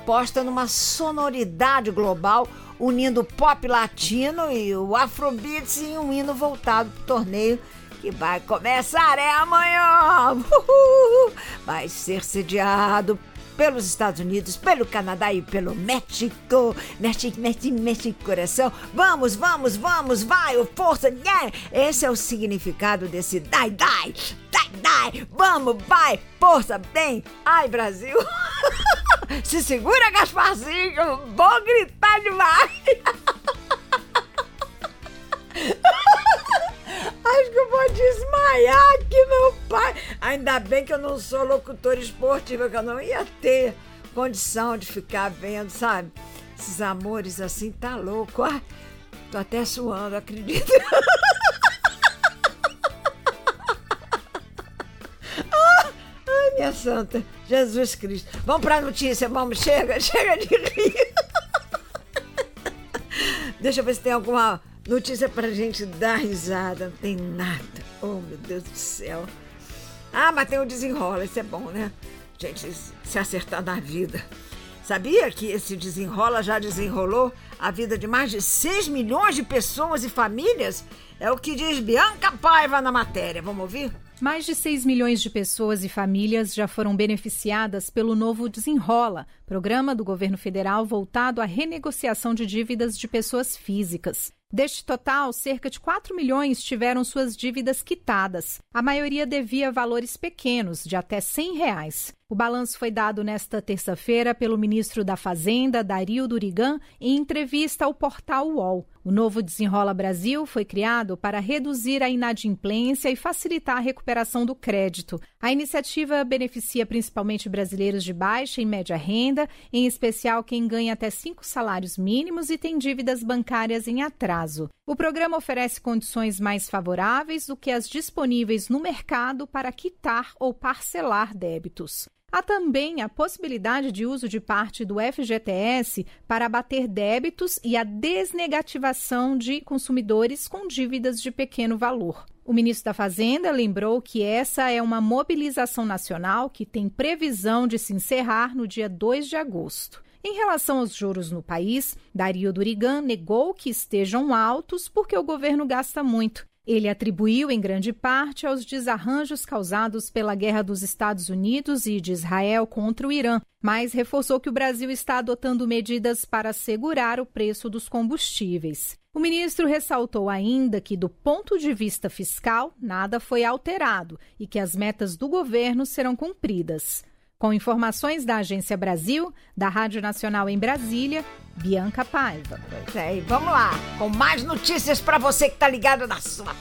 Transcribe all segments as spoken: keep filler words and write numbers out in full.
aposta numa sonoridade global, unindo o pop latino e o afrobeats em um hino voltado para o torneio que vai começar é amanhã. Uhul. Vai ser sediado pelos Estados Unidos, pelo Canadá e pelo México. México, México, México, coração. Vamos, vamos, vamos, vai, o força, yeah. Esse é o significado desse dai, dai, dai, dai. Vamos, vai, força, bem. Ai, Brasil. Se segura, Gasparzinho, vou gritar demais. Acho que eu vou desmaiar aqui, meu pai. Ainda bem que eu não sou locutora esportiva, que eu não ia ter condição de ficar vendo, sabe? Esses amores assim, tá louco. Ai, tô até suando, acredita? Ai, minha santa, Jesus Cristo. Vamos pra notícia, vamos, chega, chega de rir. Deixa eu ver se tem alguma notícia pra gente dar risada. Não tem nada. Oh, meu Deus do céu. Ah, mas tem o desenrola, isso é bom, né? Gente, se acertar na vida. Sabia que esse desenrola já desenrolou a vida de mais de seis milhões de pessoas e famílias? É o que diz Bianca Paiva na matéria. Vamos ouvir? Mais de seis milhões de pessoas e famílias já foram beneficiadas pelo novo Desenrola, programa do governo federal voltado à renegociação de dívidas de pessoas físicas. Deste total, cerca de quatro milhões tiveram suas dívidas quitadas. A maioria devia valores pequenos, de até cem reais. O balanço foi dado nesta terça-feira pelo ministro da Fazenda, Dario Durigan, em entrevista ao portal U O L. O novo Desenrola Brasil foi criado para reduzir a inadimplência e facilitar a recuperação do crédito. A iniciativa beneficia principalmente brasileiros de baixa e média renda, em especial quem ganha até cinco salários mínimos e tem dívidas bancárias em atraso. O programa oferece condições mais favoráveis do que as disponíveis no mercado para quitar ou parcelar débitos. Há também a possibilidade de uso de parte do F G T S para abater débitos e a desnegativação de consumidores com dívidas de pequeno valor. O ministro da Fazenda lembrou que essa é uma mobilização nacional que tem previsão de se encerrar no dia dois de agosto. Em relação aos juros no país, Dario Durigan negou que estejam altos porque o governo gasta muito. Ele atribuiu, em grande parte, aos desarranjos causados pela guerra dos Estados Unidos e de Israel contra o Irã, mas reforçou que o Brasil está adotando medidas para segurar o preço dos combustíveis. O ministro ressaltou ainda que, do ponto de vista fiscal, nada foi alterado e que as metas do governo serão cumpridas. Com informações da Agência Brasil, da Rádio Nacional em Brasília, Bianca Paiva. Pois é, e vamos lá, com mais notícias para você que está ligado na sua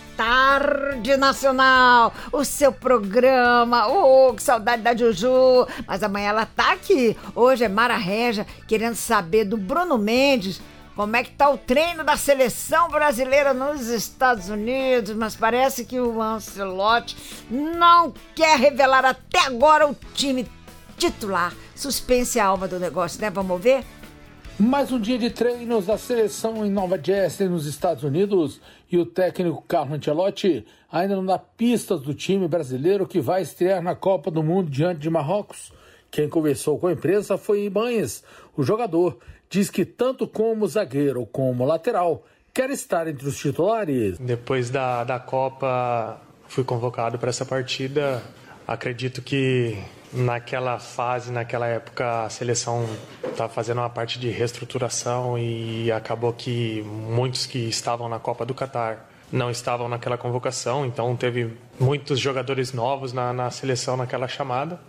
Tarde Nacional, o seu programa. Oh, que saudade da Juju, mas amanhã ela tá aqui. Hoje é Mara Regia, querendo saber do Bruno Mendes, como é que tá o treino da seleção brasileira nos Estados Unidos, mas parece que o Ancelotti não quer revelar até agora o time titular. Suspense a alma do negócio, né? Vamos ver? Mais um dia de treinos da seleção em Nova Jersey, nos Estados Unidos, e o técnico Carlo Ancelotti ainda não dá pistas do time brasileiro que vai estrear na Copa do Mundo diante de Marrocos. Quem conversou com a imprensa foi Ibañez. O jogador diz que tanto como zagueiro como lateral quer estar entre os titulares. Depois da, da Copa, fui convocado para essa partida. Acredito que naquela fase, naquela época, a seleção estava fazendo uma parte de reestruturação e acabou que muitos que estavam na Copa do Catar não estavam naquela convocação, então teve muitos jogadores novos na, na seleção naquela chamada.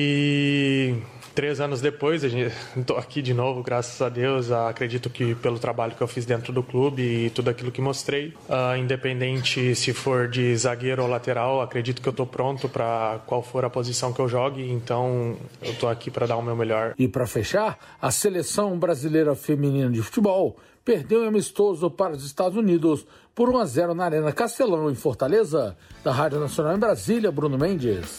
E três anos depois, estou aqui de novo, graças a Deus. Acredito que pelo trabalho que eu fiz dentro do clube e tudo aquilo que mostrei, uh, independente se for de zagueiro ou lateral, acredito que eu estou pronto para qual for a posição que eu jogue, então eu estou aqui para dar o meu melhor. E para fechar, a seleção brasileira feminina de futebol perdeu um amistoso para os Estados Unidos por um a zero na Arena Castelão, em Fortaleza. Da Rádio Nacional em Brasília, Bruno Mendes.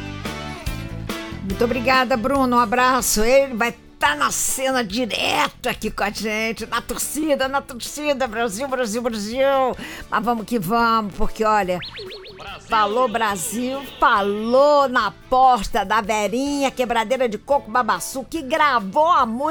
Muito obrigada, Bruno. Um abraço. Ele vai estar na cena direto aqui com a gente, na torcida, na torcida. Brasil, Brasil, Brasil. Mas vamos que vamos, porque olha, Brasil. Falou Brasil, falou na porta da Verinha, quebradeira de coco babaçu, que gravou a música.